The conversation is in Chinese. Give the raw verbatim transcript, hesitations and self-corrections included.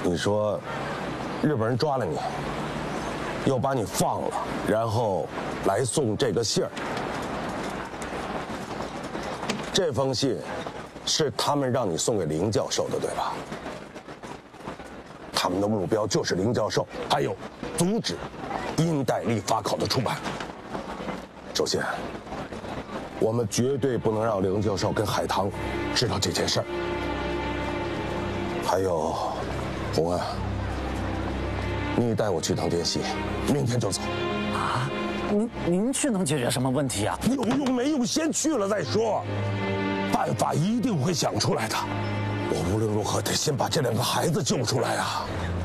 你说，日本人抓了你，又把你放了，然后来送这个信儿。这封信是他们让你送给林教授的，对吧？他们的目标就是林教授，还有阻止殷代立法考的出版。首先，我们绝对不能让林教授跟海棠知道这件事儿。还有，洪安，你带我去趟滇西，明天就走。 啊，您您去能解决什么问题啊？ 有用没用，先去了再说。办法一定会想出来的。我无论如何得先把这两个孩子救出来啊！